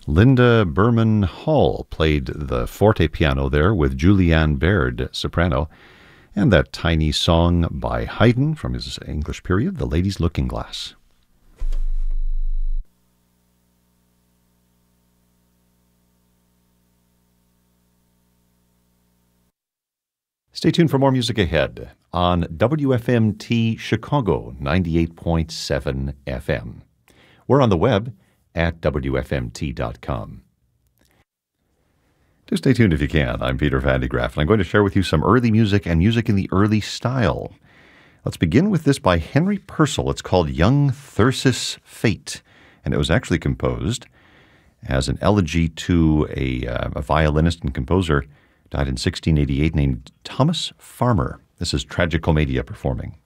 Linda Berman Hall played the forte piano there with Julianne Baird, soprano, and that tiny song by Haydn from his English period, The Lady's Looking Glass. Stay tuned for more music ahead on WFMT Chicago 98.7 FM. We're on the web at WFMT.com. Do stay tuned if you can. I'm Peter Van de Graaff, and I'm going to share with you some early music and music in the early style. Let's begin with this by Henry Purcell. It's called Young Thyrsis Fate, and it was actually composed as an elegy to a violinist and composer died in 1688 named Thomas Farmer. This is Tragicomedia performing.